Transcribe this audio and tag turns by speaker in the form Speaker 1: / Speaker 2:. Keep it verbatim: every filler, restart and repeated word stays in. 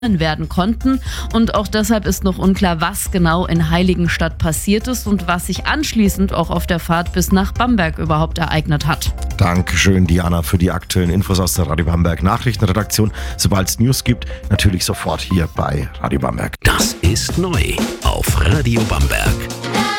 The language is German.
Speaker 1: werden konnten. Und auch deshalb ist noch unklar, was genau in Heiligenstadt passiert ist und was sich anschließend auch auf der Fahrt bis nach Bamberg überhaupt ereignet hat.
Speaker 2: Dankeschön, Diana, für die aktuellen Infos aus der Radio Bamberg Nachrichtenredaktion. Sobald es News gibt, natürlich sofort hier bei Radio Bamberg.
Speaker 3: Das ist neu auf Radio Bamberg.